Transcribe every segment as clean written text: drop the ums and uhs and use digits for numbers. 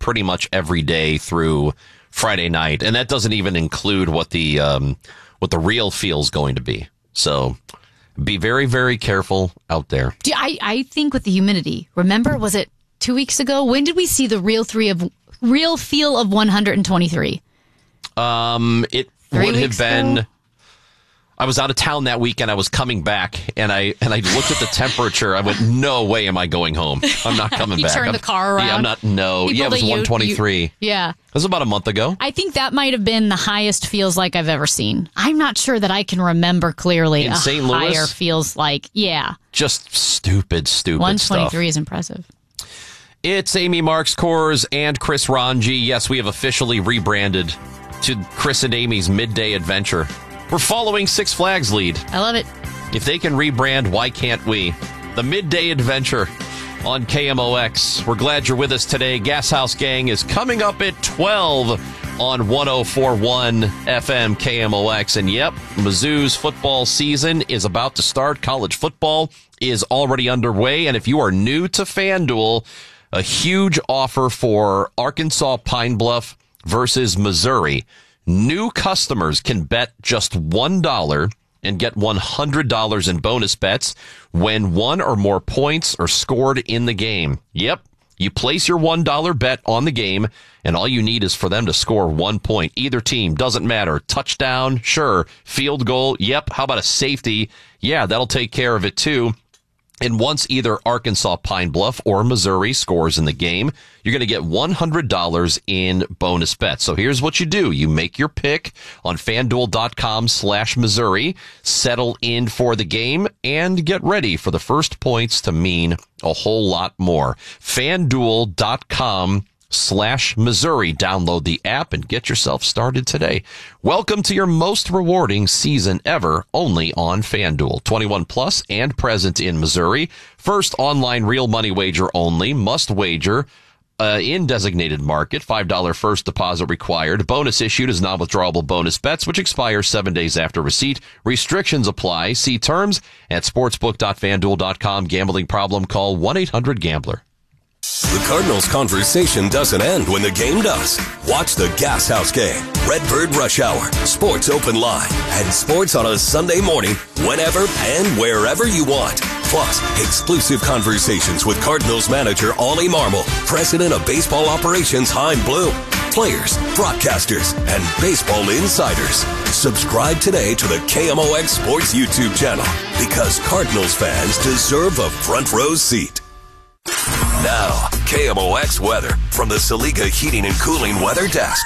pretty much every day through Friday night. And that doesn't even include what the real feel's going to be. So be very, very careful out there. I think with the humidity, remember, was it 2 weeks ago? When did we see the real feel of 123? It would have been ago? I was out of town that weekend. I was coming back, and I looked at the temperature. I went, no way am I going home. I'm not coming back. You turned the car around? Yeah, I'm not. No. People, yeah, it was 123. Yeah. It was about a month ago. I think that might have been the highest feels like I've ever seen. I'm not sure that I can remember clearly in St. Louis? Higher feels like. Yeah. Just stupid 123 stuff. is impressive. It's Amy Marks Kors and Chris Ranji. Yes, we have officially rebranded to Chris and Amy's Midday Adventure. We're following Six Flags lead. I love it. If they can rebrand, why can't we? The Midday Adventure on KMOX. We're glad you're with us today. Gas House Gang is coming up at 12 on 104.1 FM KMOX. And yep, Mizzou's football season is about to start. College football is already underway. And if you are new to FanDuel, a huge offer for Arkansas Pine Bluff versus Missouri. New customers can bet just $1 and get $100 in bonus bets when one or more points are scored in the game. Yep, you place your $1 bet on the game, and all you need is for them to score 1 point. Either team, doesn't matter. Touchdown, sure. Field goal, yep. How about a safety? Yeah, that'll take care of it too. And once either Arkansas Pine Bluff or Missouri scores in the game, you're going to get $100 in bonus bets. So here's what you do. You make your pick on FanDuel.com/Missouri, settle in for the game, and get ready for the first points to mean a whole lot more. FanDuel.com/Missouri. Download the app and get yourself started today. Welcome to your most rewarding season ever, only on FanDuel. 21 plus and present in Missouri. First online real money wager only. Must wager in designated market. $5 first deposit required. Bonus issued as non-withdrawable bonus bets, which expire 7 days after receipt. Restrictions apply. See terms at sportsbook.fanduel.com. Gambling problem? Call 1-800-GAMBLER. The Cardinals conversation doesn't end when the game does. Watch the Gas House Game, Redbird Rush Hour, Sports Open Line, and sports on a Sunday morning whenever and wherever you want. Plus, exclusive conversations with Cardinals manager Ollie Marmol, president of baseball operations Hein Bloom, players, broadcasters, and baseball insiders. Subscribe today to the KMOX Sports YouTube channel because Cardinals fans deserve a front row seat. Now, KMOX weather from the Saliga Heating and Cooling Weather Desk.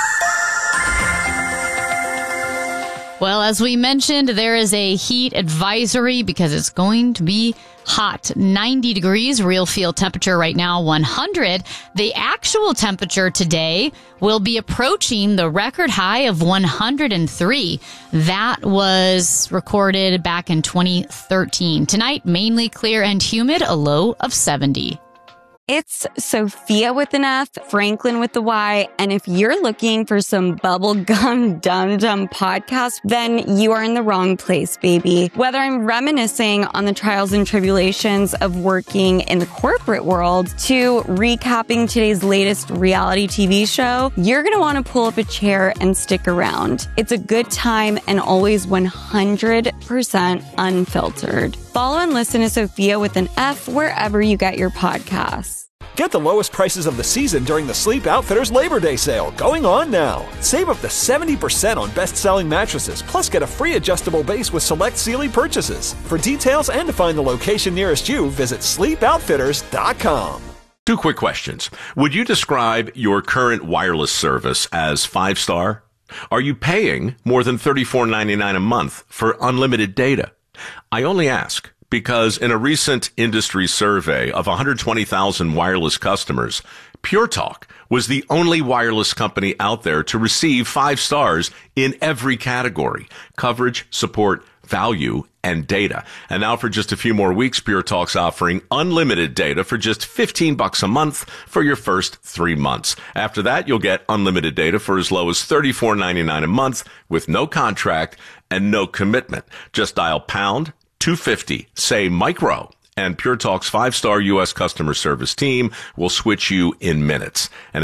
Well, as we mentioned, there is a heat advisory because it's going to be hot. 90 degrees, real field temperature right now, 100. The actual temperature today will be approaching the record high of 103. That was recorded back in 2013. Tonight, mainly clear and humid, a low of 70. It's Sophia with an F, Franklin with the Y, and if you're looking for some bubblegum dum-dum podcast, then you are in the wrong place, baby. Whether I'm reminiscing on the trials and tribulations of working in the corporate world to recapping today's latest reality TV show, you're going to want to pull up a chair and stick around. It's a good time and always 100% unfiltered. Follow and listen to Sophia with an F wherever you get your podcasts. Get the lowest prices of the season during the Sleep Outfitters Labor Day sale going on now. Save up to 70% on best-selling mattresses, plus get a free adjustable base with select Sealy purchases. For details and to find the location nearest you, visit sleepoutfitters.com. 2 quick questions. Would you describe your current wireless service as 5-star? Are you paying more than $34.99 a month for unlimited data? I only ask because in a recent industry survey of 120,000 wireless customers, Pure Talk was the only wireless company out there to receive 5 stars in every category: coverage, support, value, and data. And now for just a few more weeks, Pure Talk's offering unlimited data for just $15 a month for your first 3 months. After that, you'll get unlimited data for as low as $34.99 a month with no contract and no commitment. Just dial pound 250, say micro, and Pure Talk's 5-star U.S. customer service team will switch you in minutes. And